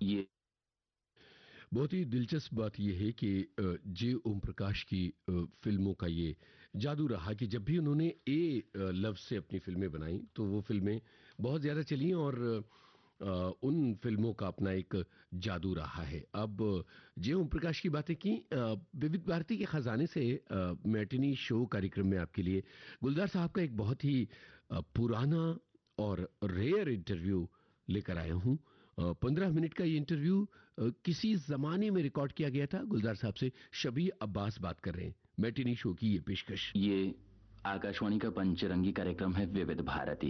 ये बहुत ही दिलचस्प बात यह है कि जे ओम प्रकाश की फिल्मों का ये जादू रहा कि जब भी उन्होंने लफ्ज से अपनी फिल्में बनाई तो वो फिल्में बहुत ज्यादा चली और उन फिल्मों का अपना एक जादू रहा है। अब जे ओम प्रकाश की बातें की, विविध भारती के खजाने से मैटिनी शो कार्यक्रम में आपके लिए गुलजार साहब का एक बहुत ही पुराना और रेयर इंटरव्यू लेकर आया हूं। 15 मिनट का ये इंटरव्यू किसी जमाने में रिकॉर्ड किया गया था। गुलजार साहब से शबीह अब्बास बात कर रहे हैं। मैटिनी शो की ये पेशकश। ये आकाशवाणी का पंचरंगी कार्यक्रम है विविध भारती।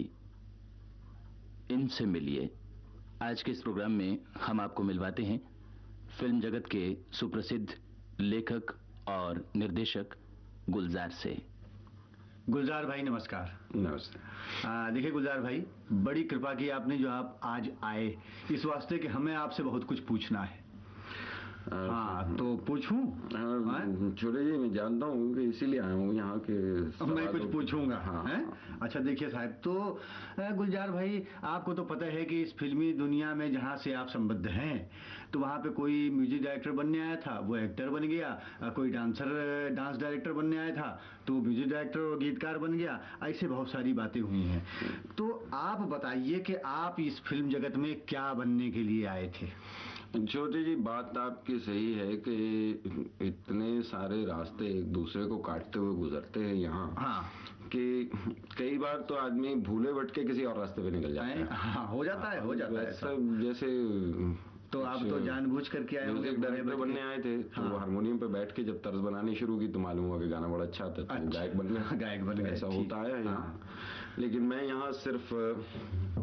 इनसे मिलिए। आज के इस प्रोग्राम में हम आपको मिलवाते हैं फिल्म जगत के सुप्रसिद्ध लेखक और निर्देशक गुलजार से। गुलजार भाई नमस्कार। नमस्ते। देखिए गुलजार भाई, बड़ी कृपा की आपने जो आप आज आए इस वास्ते कि हमें आपसे बहुत कुछ पूछना है। हाँ तो पूछूं? छोटे जी, मैं जानता हूँ कि इसीलिए आया हूँ यहाँ के। मैं कुछ पूछूंगा। हाँ। अच्छा देखिए साहब, तो गुलजार भाई आपको तो पता है कि इस फिल्मी दुनिया में जहाँ से आप संबद्ध हैं तो वहाँ पे कोई म्यूजिक डायरेक्टर बनने आया था, वो एक्टर बन गया। कोई डांस डायरेक्टर बनने आया था तो वो म्यूजिक डायरेक्टर और गीतकार बन गया। ऐसे बहुत सारी बातें हुई हैं। तो आप बताइए कि आप इस फिल्म जगत में क्या बनने के लिए आए थे? छोटे जी, बात आपकी सही है कि इतने सारे रास्ते एक दूसरे को काटते हुए गुजरते हैं यहाँ। हाँ। कि कई बार तो आदमी भूले भटके किसी और रास्ते पे निकल जाता है। हाँ, हो जाता है सब जैसे। तो आप तो जानबूझ करके आए, म्यूजिक डायरेक्टर बनने आए थे तो वो हारमोनियम पे बैठ के जब तर्ज बनानी शुरू की तो मालूम हुआ कि गाना बड़ा अच्छा आता है, तो गायक बन गया। गायक बन गया। ऐसा होता है यहाँ। लेकिन मैं यहाँ सिर्फ